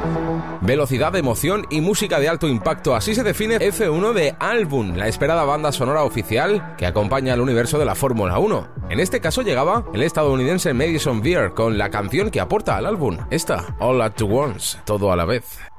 Velocidad, emoción y música de alto impacto, así se define F1 de Album, la esperada banda sonora oficial que acompaña al universo de la Fórmula 1. En este caso llegaba el estadounidense Madison Beer con la canción que aporta al álbum, esta, All at Once, todo a la vez.